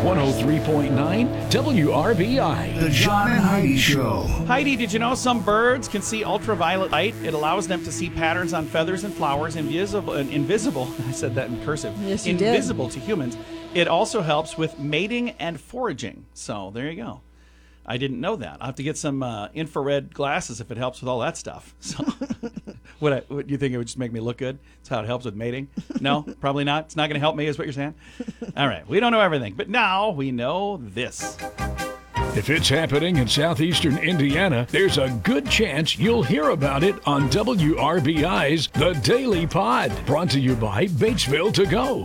103.9 WRBI. The John and Heidi Show. Heidi, did you know some birds can see ultraviolet light? It allows them to see patterns on feathers and flowers invisible. I said that in cursive. Yes, you invisible to humans. It also helps with mating and foraging. So there you go. I didn't know that. I'll have to get some infrared glasses if it helps with all that stuff. So, what you think it would just make me look good? That's how it helps with mating? No, probably not. It's not going to help me, is what you're saying? All right, we don't know everything, but now we know this. If it's happening in southeastern Indiana, there's a good chance you'll hear about it on WRBI's The Daily Pod, brought to you by Batesville To Go.